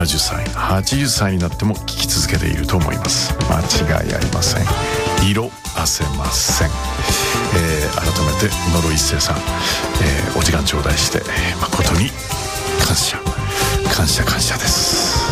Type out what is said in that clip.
70歳80歳になっても聴き続けていると思います。間違いありません。色あせません。改めて野呂一生さん、お時間頂戴して誠に感謝です。